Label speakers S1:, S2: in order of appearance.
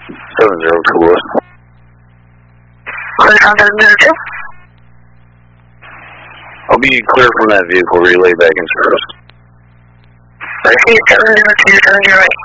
S1: 702 West.
S2: Clear on 702.
S1: I'll be clear from that vehicle, relay back in service.
S2: Proceed 702, 708.